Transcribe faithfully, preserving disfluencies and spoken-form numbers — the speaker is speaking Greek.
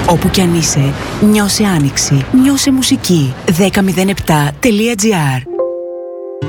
Όπου κι αν είσαι, νιώσε άνοιξη, νιώσε μουσική. δέκα μηδέν επτά τελεία τζι άρ